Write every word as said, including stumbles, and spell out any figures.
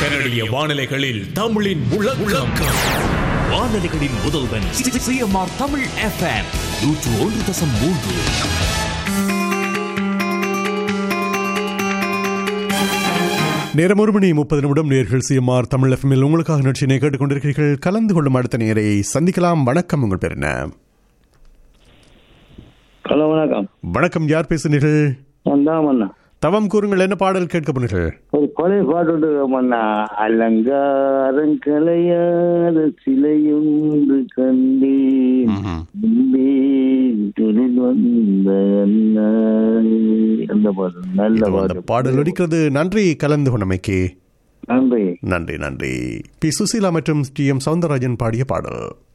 கனடிய வானொலிகளில் தமிழின் முழக்கம் வானொலிகளின் முதல்வன் சிஎம்ஆர் தமிழ் எஃப்எம் நூற்று ஒன்று தசம் மூன்று. நேரம் ஒரு மணி முப்பது நிமிடம். நேர்கள் சிஎம்ஆர் தமிழ் எஃப்எம்மில் உங்களுக்காக நிகழ்ச்சியினை கேட்டுக்கொண்டிருக்கிறீர்கள். கலந்து கொள்ளும் அடுத்த நேரை சந்திக்கலாம். வணக்கம், உங்கள் பேர் என்ன? ஹலோ, வணக்கம். வணக்கம், யார் பேசுனீர்கள்? தவம் கூறுங்கள், என்ன பாடல் கேட்க போனீர்கள்? ஒரு கொலை பாட்டு மன்னா. அலங்காரம் கலையாத சிலையுண்டு கண்டேன் வந்த அந்த பாடல் நல்ல பாடல் பாடல் அடிக்கிறது. நன்றி கலந்து கொண்டமைக்கு. நன்றி நன்றி நன்றி. பி சுசீலா மற்றும் டி எம் சவுந்தரராஜன் பாடிய பாடல்.